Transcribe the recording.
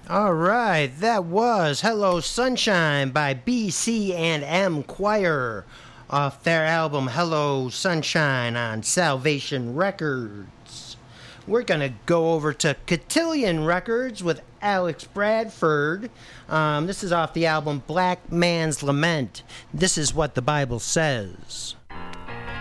All right, that was Hello Sunshine by BC&M Choir off their album Hello Sunshine on Salvation Records. We're going to go over to Cotillion Records with Alex Bradford. This is off the album Black Man's Lament. This is what the Bible says.